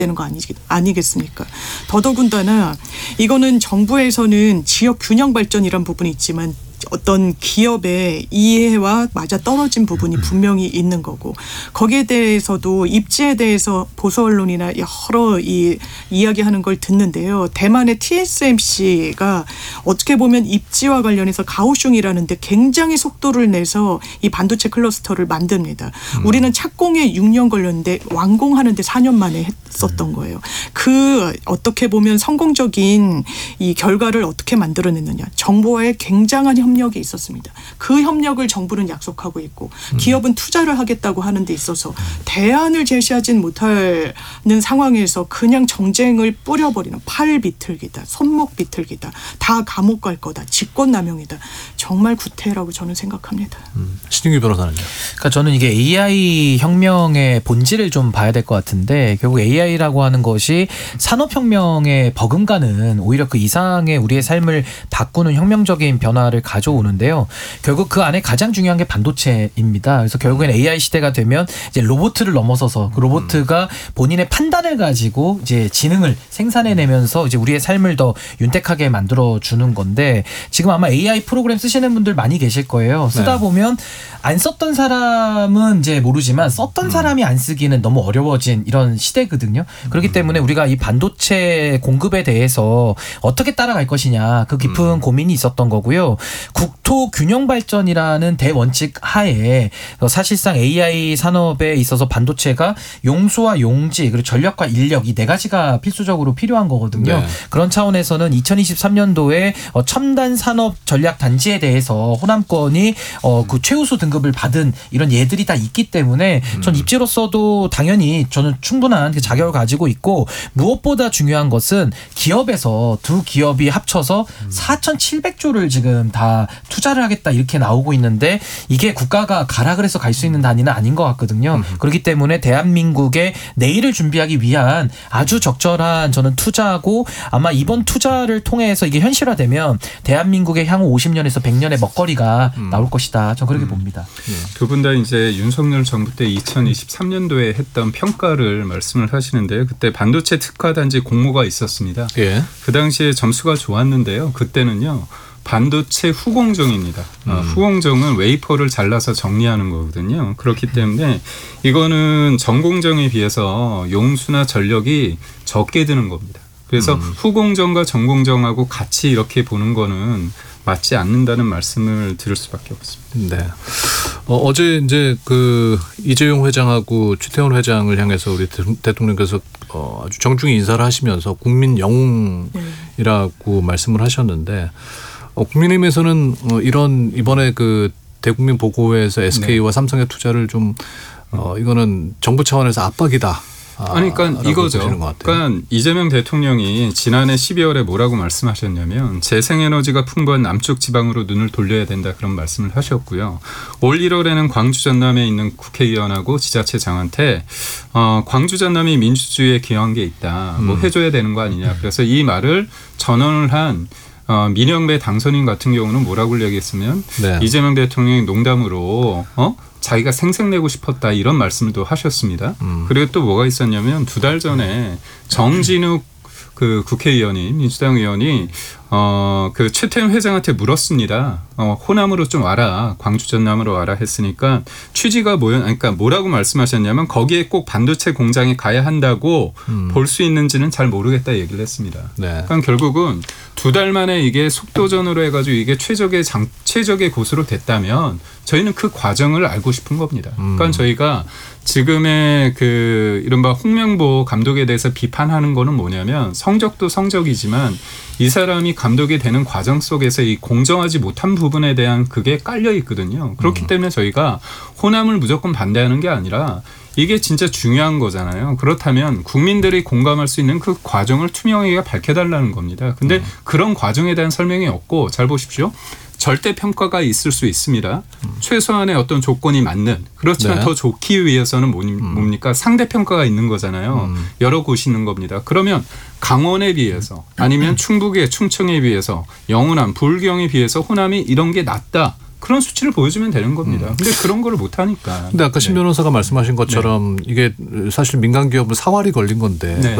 되는 거 아니겠습니까? 더더군다나 이거는 정부에서는 지역 균형 발전이란 부분이 있지만 어떤 기업의 이해와 맞아 떨어진 부분이 분명히 있는 거고 거기에 대해서도 입지에 대해서 보수 언론이나 여러 이야기하는 걸 듣는데요. 대만의 TSMC가 어떻게 보면 입지와 관련해서 가오슝이라는 데 굉장히 속도를 내서 이 반도체 클러스터를 만듭니다. 우리는 착공에 6년 걸렸는데 완공하는 데 4년 만에 했었던 거예요. 그 어떻게 보면 성공적인 이 결과를 어떻게 만들어냈느냐. 정부와의 굉장한 협력이 있었습니다. 그 협력을 정부는 약속하고 있고 기업은 투자를 하겠다고 하는 데 있어서 대안을 제시하진 못하는 상황에서 그냥 정쟁을 뿌려버리는 팔 비틀기다. 손목 비틀기다. 다 감옥 갈 거다. 직권남용이다. 정말 구태라고 저는 생각합니다. 신윤기 변호사는요? 그러니까 저는 이게 AI 혁명의 본질을 좀 봐야 될 것 같은데 결국 AI라고 하는 것이 산업혁명에 버금가는 오히려 그 이상의 우리의 삶을 바꾸는 혁명적인 변화를 가져오는데요. 결국 그 안에 가장 중요한 게 반도체입니다. 그래서 결국엔 AI 시대가 되면 이제 로봇을 넘어서서 그 로봇가 본인의 판단을 가지고 이제 지능을 생산해내면서 이제 우리의 삶을 더 윤택하게 만들어주는 건데 지금 아마 AI 프로그램 쓰시는 분들 많이 계실 거예요. 쓰다 보면 안 썼던 사람은 이제 모르지만 썼던 사람이 안 쓰기는 너무 어려워진 이런 시대거든요. 그렇기 때문에 우리가 이 반도체 공급에 대해서 어떻게 따라갈 것이냐 그 깊은 고민이 있었던 거고요. 국토 균형 발전이라는 대원칙 하에 사실상 AI 산업에 있어서 반도체가 용수와 용지 그리고 전력과 인력 이 네 가지가 필수적으로 필요한 거거든요. 네. 그런 차원에서는 2023년도에 첨단 산업 전략 단지에 대해서 호남권이 그 최우수 등급을 받은 이런 예들이 다 있기 때문에 전 입지로서도 당연히 저는 충분한 그 자격을 가지고 있고 무엇보다 중요한 것은 기업에서 두 기업이 합쳐서 4,700조를 지금 다 투자를 하겠다 이렇게 나오고 있는데 이게 국가가 가라 그래서 갈 수 있는 단위는 아닌 것 같거든요. 그렇기 때문에 대한민국의 내일을 준비하기 위한 아주 적절한 저는 투자고 아마 이번 투자를 통해서 이게 현실화되면 대한민국의 향후 50년에서 100년의 먹거리가 나올 것이다. 저는 그렇게 봅니다. 두 분 다 이제 윤석열 정부 때 2023년도에 했던 평가를 말씀을 하시는데요. 그때 반도체 특화 단지 공모가 있었습니다. 예. 그 당시에 점수가 좋았는데요. 그때는요. 반도체 후공정입니다. 후공정은 웨이퍼를 잘라서 정리하는 거거든요. 그렇기 때문에 이거는 전공정에 비해서 용수나 전력이 적게 드는 겁니다. 그래서 후공정과 전공정하고 같이 이렇게 보는 거는 맞지 않는다는 말씀을 드릴 수밖에 없습니다. 네. 어제 이제 그 이재용 회장하고 추태원 회장을 향해서 우리 대통령께서 아주 정중히 인사를 하시면서 국민 영웅이라고 말씀을 하셨는데 국민의힘에서는 이런 이번에 그 대국민 보고회에서 SK와 삼성의 투자를 좀 이거는 정부 차원에서 압박이다. 아니, 그러니까 이거죠. 그러니까 이재명 대통령이 지난해 12월에 뭐라고 말씀하셨냐면 재생에너지가 풍부한 남쪽 지방으로 눈을 돌려야 된다 그런 말씀을 하셨고요. 올 1월에는 광주 전남에 있는 국회의원하고 지자체장한테 광주 전남이 민주주의에 기여한 게 있다. 뭐 해줘야 되는 거 아니냐. 그래서 이 말을 전언을 한 민영배 당선인 같은 경우는 뭐라고 얘기했으면 네. 이재명 대통령이 농담으로 자기가 생색내고 싶었다 이런 말씀을 또 하셨습니다. 그리고 또 뭐가 있었냐면 2달 전에 정진욱 그 국회의원이 민주당 의원이 그 최태원 회장한테 물었습니다. 호남으로 좀 와라. 광주 전남으로 와라 했으니까 취지가 그러니까 뭐라고 말씀하셨냐면 거기에 꼭 반도체 공장에 가야 한다고 볼 수 있는지는 잘 모르겠다 얘기를 했습니다. 네. 그러니까 결국은 2달 만에 이게 속도전으로 해가지고 이게 최적의 곳으로 됐다면 저희는 그 과정을 알고 싶은 겁니다. 그러니까 저희가 지금의 그 이른바 홍명보 감독에 대해서 비판하는 거는 뭐냐면 성적도 성적이지만 이 사람이 감독이 되는 과정 속에서 이 공정하지 못한 부분에 대한 그게 깔려 있거든요. 그렇기 때문에 저희가 호남을 무조건 반대하는 게 아니라 이게 진짜 중요한 거잖아요. 그렇다면 국민들이 공감할 수 있는 그 과정을 투명하게 밝혀달라는 겁니다. 근데 그런 과정에 대한 설명이 없고 잘 보십시오. 절대평가가 있을 수 있습니다. 최소한의 어떤 조건이 맞는. 그렇지만 네. 더 좋기 위해서는 뭡니까? 상대평가가 있는 거잖아요. 여러 곳이 있는 겁니다. 그러면 강원에 비해서 아니면 충북의 충청에 비해서 영호남, 불경에 비해서 호남이 이런 게 낫다. 그런 수치를 보여주면 되는 겁니다. 근데 그런 걸 못 하니까. 근데 아까 신 변호사가 말씀하신 것처럼 이게 사실 민간 기업은 사활이 걸린 건데